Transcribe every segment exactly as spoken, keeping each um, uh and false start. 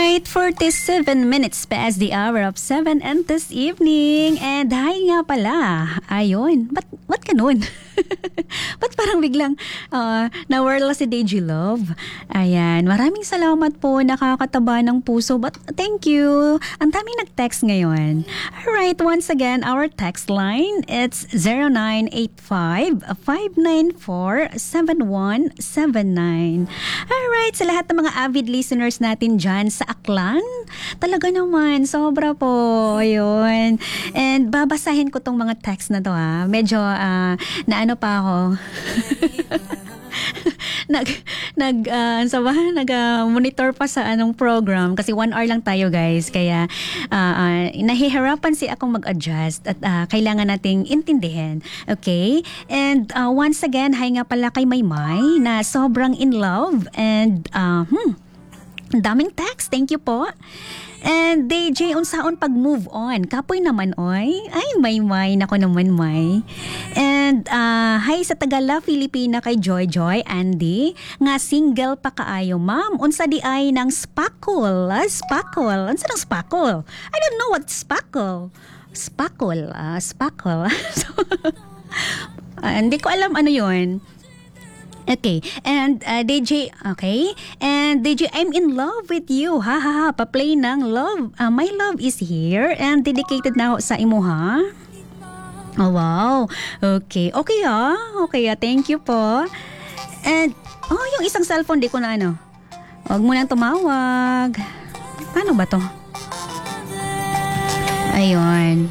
Alright, forty-seven minutes past the hour of seven and this evening. And hi nga pala. Ayun, ba't, ba't ganun? Ba't parang biglang uh, nawala si Deji Love? Ayan, maraming salamat po, nakakataba ng puso. But thank you. Ang daming nag-text ngayon. Alright, once again, our text line, it's zero nine eight five, five nine four, seven one seven nine. Alright, sa lahat ng mga avid listeners natin dyan sa Aklan, talaga naman, sobra po. Ayun. And babasahin ko tong mga text na to ha. Medyo, uh, naano pa ako. nag nag uh, sa ba nag uh, monitor pa sa anong program kasi one hour lang tayo guys, kaya uh, uh, nahihirapan si akong mag-adjust at uh, kailangan nating intindihin. Okay, and uh, once again, hi nga pala kay Maymay na sobrang in love and uh, hmm, daming text, thank you po. And D J, unsaon pag move on? Kapoy naman, oy. Ay, may may. Nako naman, may. And, uh, hi sa Tagala, Filipina kay Joy Joy, Andy. Nga single pa kaayo, ma'am. Unsa di ay ng spackle. Ah, spackle. Unsa ng spackle? I don't know what spackle. Spackle. Ah, spackle. So, uh, hindi ko alam ano yun. Okay, and uh, D J, okay, and D J, I'm in love with you, ha ha ha, pa-play ng love, uh, my love is here, and dedicated na sa imo, ha? Oh, wow, okay, okay ha, okay ha, thank you po. And, oh, yung isang cellphone, di ko na ano, huwag mo nang tumawag, paano ba to? Ayun,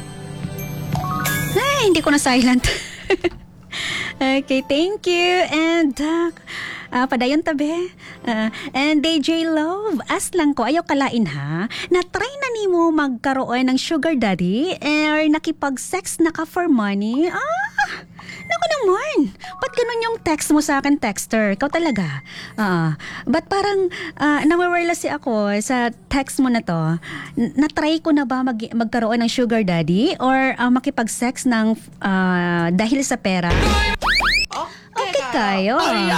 ay, hindi ko na silent. Okay, thank you. And, uh, uh, padayon tabi. Uh, and D J Love, as lang ko, ayaw kalain ha, na-try na ni mo magkaroon ng sugar daddy or nakipag-sex na ka for money? Ah, naku naman. Ba't ganun yung text mo sa akin, texter? Ikaw talaga. Uh, ba't parang uh, nawawala si ako sa text mo na to? Na-try ko na ba mag- magkaroon ng sugar daddy or uh, makipag-sex ng uh, dahil sa pera? Okay kayo.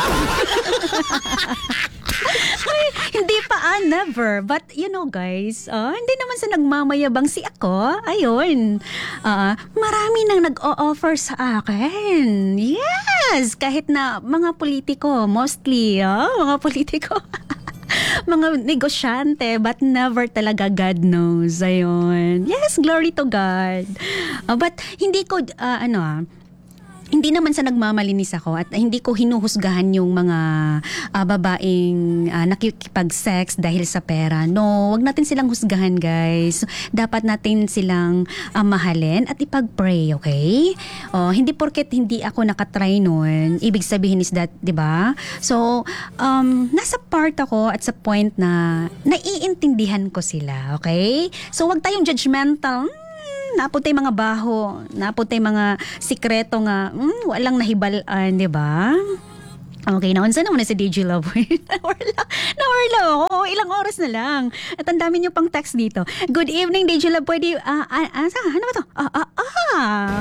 Ay, hindi pa ah, never. But you know guys, uh, hindi naman sa nagmamayabang si ako. Ayun. Uh, marami nang nag-o-offer sa akin. Yes! Kahit na mga politiko, mostly, uh, mga politiko. Mga negosyante, but never talaga God knows. Ayun. Yes, glory to God. Uh, but hindi ko, uh, ano ah, hindi naman sa nagmamalinis ako at hindi ko hinuhusgahan yung mga uh, babaeng uh, nakikipag-sex dahil sa pera. No, wag natin silang husgahan, guys. Dapat natin silang uh, mahalin at ipag-pray, okay? Oh, hindi porket hindi ako nakatry nun, ibig sabihin is that, 'di ba? So, um, nasa part ako at sa point na naiintindihan ko sila, okay? So, wag tayong judgmental. Naputay mga baho, naputay mga sikreto nga, mm, walang nahibalaan, di ba? Okay, naunsa naman na si D J Love. Nawala, nawala ako. Ilang oras na lang. At ang dami niyo pang text dito. Good evening, D J Love. Pwede, ah, uh, uh, uh, ano ba to? Ah, ah, ah.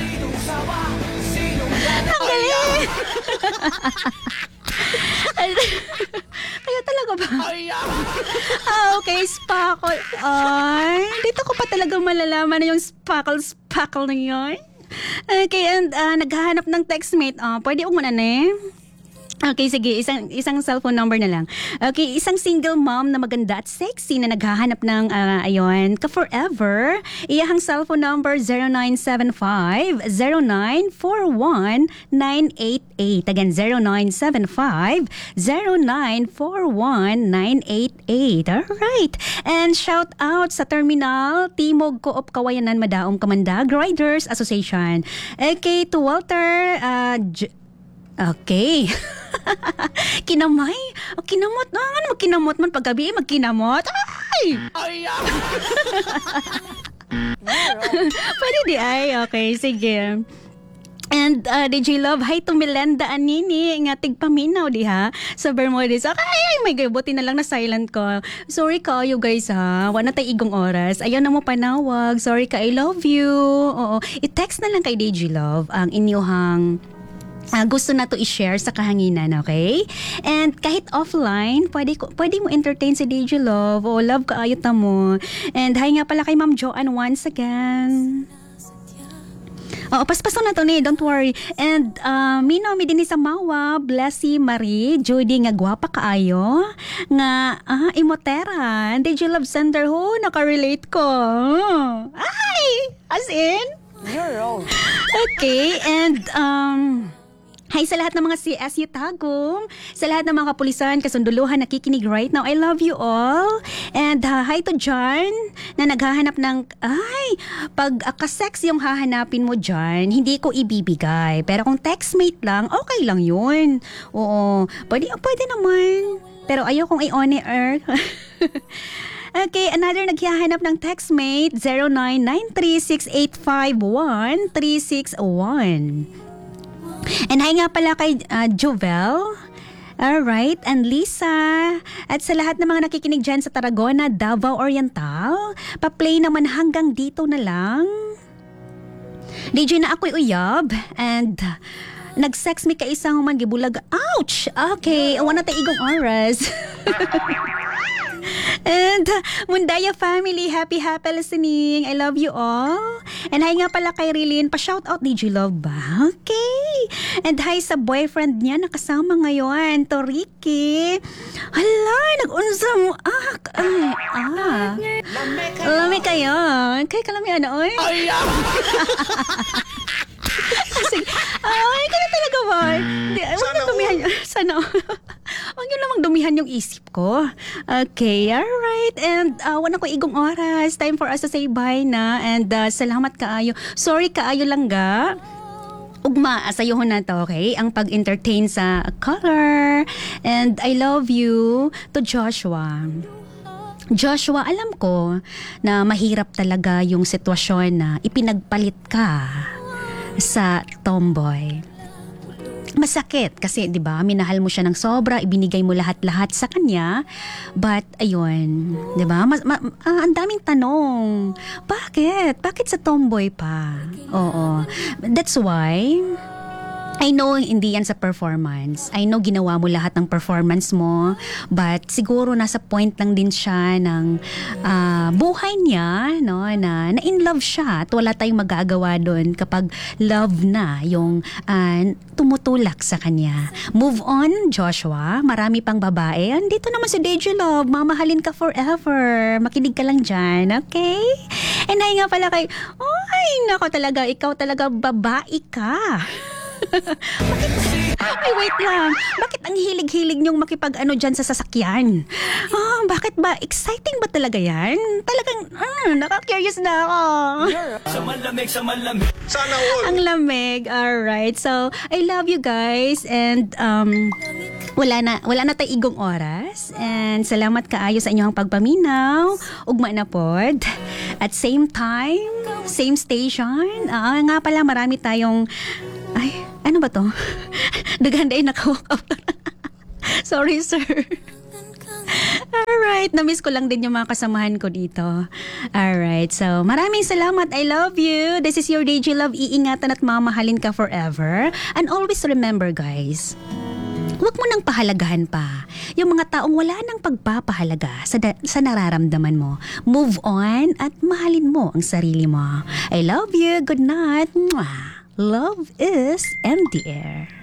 Ang galing. Kaya talaga ba? Ah, okay, spackle. Ay, dito ko pa talaga malalaman na yung spackle, spackle na yun. Okay, and uh, naghahanap ng textmate. Uh, pwede umunan eh. Okay, sige. Isang, isang cellphone number na lang. Okay, isang single mom na maganda at sexy na naghahanap ng, uh, ayun, ka-forever. Iyahang cellphone number zero nine seven five, zero nine four one, nine eight eight. Again, zero nine seven five, zero nine four one, nine eight eight. Alright. And shout out sa Terminal Timog Co-op Kawayanan Madaong Kamandag Riders Association. Okay, to Walter, uh, J- okay. Kinamay. O, kinamot. Ah, ano magkinamot man paggabi? Magkinamot. Ay! Pwede di ay. Okay, sige. And uh, D J Love, hi to Melenda Anini, nga tigpaminaw di ha, sa Bermudez. Okay, ay, may buti na lang na silent ko. Sorry ka, you guys ha, wala tayo igong oras. Ayaw na mo panawag. Sorry ka, I love you. Oo, i-text na lang kay D J Love ang inyuhang Ah, gusto na to i-share sa kahanginan, okay? And kahit offline, pwede, ko- pwede mo entertain si D J Love. O, love ka, ayot na mo. And hi nga pala kay Ma'am Joanne once again. Oo, paspaso na to ni, don't worry. And uh, Mino, mi din sa Mawa, Blessy Marie, Judy nga gwapa kaayo, nga ah, imotera. D J Love Center ho, nakarelate ko. Ay! As in? You're wrong. Okay, and um... Hi sa lahat ng mga C S U Tagum, sa lahat ng mga kapulisan, kasunduluhan nakikinig right now. I love you all. And uh, hi to John na naghahanap ng, ay, pag uh, kasex yung hahanapin mo dyan, hindi ko ibibigay. Pero kung textmate lang, okay lang yun. Oo, pwede, pwede naman. Pero ayaw kong i-on air. Okay, another naghahanap ng textmate, zero nine nine three six eight five one three six one. And hi nga pala kay uh, Jovel. Alright, and Lisa. At sa lahat ng mga nakikinig dyan sa Tarragona, Davao Oriental, pa-play naman hanggang dito na lang. D J na ako'y uyab. And uh, nag-sex me ka isang mangibulag. Ouch! Okay, wala tayo igong oras. And uh, Mundaya family, happy happy listening. I love you all. And hi nga pala kay Rilin, pa-shout out D J Love ba? Okay. And hi sa boyfriend niya nakasama ngayon, to Ricky. Hala, nag-unsa mo. Ah, ay, ah. Lami kayo. Kay kalami ano, oy. Ay, ah! Sige. Ay, kaya talaga ba? Hindi, huwag na dumihan. Sana. Huwag nyo namang dumihan yung isip ko. Okay, alright. And uh, wala ko igong oras. Time for us to say bye na. And uh, salamat kaayo. Sorry kaayo lang ga. Ugma, asayo na to, okay? Ang pag-entertain sa color. And I love you to Joshua. Joshua, alam ko na mahirap talaga yung sitwasyon na ipinagpalit ka sa tomboy. Masakit kasi 'di ba, minahal mo siya ng sobra, ibinigay mo lahat-lahat sa kanya. But ayun, 'di ba? Mas, ma, ah, ang daming tanong. Bakit? Bakit sa tomboy pa? Oo. That's why I know hindi yan sa performance. I know ginawa mo lahat ng performance mo, but siguro nasa point lang din siya ng uh, buhay niya, no, na na in love siya at wala tayong magagawa doon kapag love na yung uh, tumutulak sa kanya. Move on, Joshua. Marami pang babae. Andito naman si D J Love. Mamahalin ka forever. Makinig ka lang dyan, okay? And ay nga pala kay, ay, nako talaga, ikaw talaga babae ka. Bakit? Ay, wait lang. Bakit ang hilig-hilig niyong makipag-ano dyan sa sasakyan? Oh, bakit ba? Exciting ba talaga yan? Talagang, ah, naka-curious na ako. Sa malamig, sa malamig. Sana all. Ang lamig. Alright. So, I love you guys. And, um, wala na, wala na tayo igong oras. And salamat kaayo sa inyong pagpaminaw. Ugma na pod. At same time, same station. Ah, nga pala, marami tayong, ay, ano ba to? Daganday naka-walk up. Sorry, sir. Alright, na-miss ko lang din yung mga kasamahan ko dito. Alright, so maraming salamat. I love you. This is your D J Love. Iingatan at mamahalin ka forever. And always remember, guys, huwag mo nang pahalagahan pa yung mga taong wala nang pagpapahalaga sa, da- sa nararamdaman mo. Move on at mahalin mo ang sarili mo. I love you. Good night. Mwah. Love is in the air.